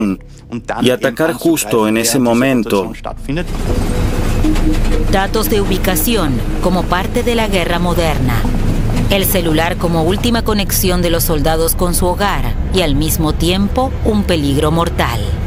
y atacar justo en ese momento. Datos de ubicación como parte de la guerra moderna. El celular como última conexión de los soldados con su hogar y al mismo tiempo un peligro mortal.